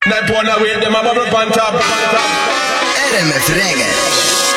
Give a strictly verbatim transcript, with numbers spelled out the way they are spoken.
Night one away, them a bubble on top. R M F Reggae.